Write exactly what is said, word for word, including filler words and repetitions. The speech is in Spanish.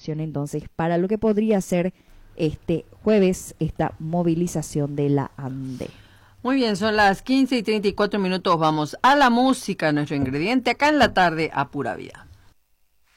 atención entonces para lo que podría ser este jueves esta movilización de la ANDE. Muy bien, son las quince y treinta y cuatro minutos, vamos a la música, nuestro ingrediente acá en la tarde a pura vida.